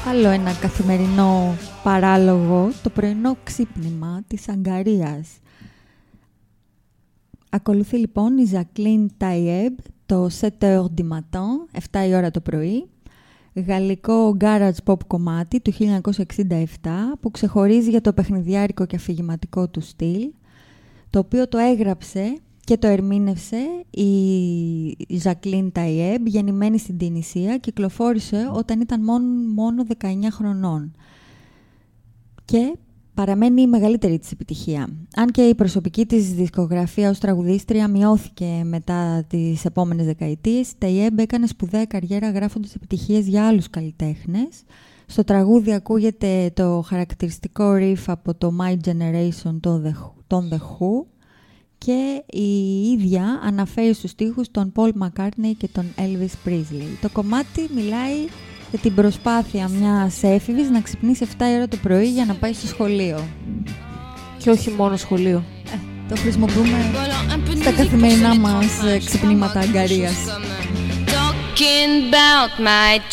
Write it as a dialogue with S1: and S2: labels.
S1: Άλλο ένα καθημερινό παράλογο, το πρωινό ξύπνημα της Αγκαρίας. Ακολουθεί λοιπόν η Ζακλίν Ταϊέμπ, το 7 heures du matin, 7 η ώρα το πρωί, γαλλικό garage pop κομμάτι του 1967 που ξεχωρίζει για το παιχνιδιάρικο και αφηγηματικό του στυλ, το οποίο το έγραψε και το ερμήνευσε η Ζακλίν Ταϊέμπ, γεννημένη στην Τινησία, κυκλοφόρησε όταν ήταν μόνο 19 χρονών και παραμένει η μεγαλύτερη της επιτυχία. Αν και η προσωπική της δισκογραφία ως τραγουδίστρια μειώθηκε μετά τις επόμενες δεκαετίες, η Ταϊέμπ έκανε σπουδαία καριέρα γράφοντας επιτυχίες για άλλους καλλιτέχνες. Στο τραγούδι ακούγεται το χαρακτηριστικό riff από το My Generation των The Who, και η ίδια αναφέρει στους στίχους τον Paul McCartney και τον Elvis Presley. Το κομμάτι μιλάει για την προσπάθεια μιας έφηβης να ξυπνήσει 7 ώρα το πρωί για να πάει στο σχολείο.
S2: Και όχι μόνο σχολείο.
S1: Το χρησιμοποιούμε στα καθημερινά μας ξυπνήματα αγκαρίας.
S3: Talking about my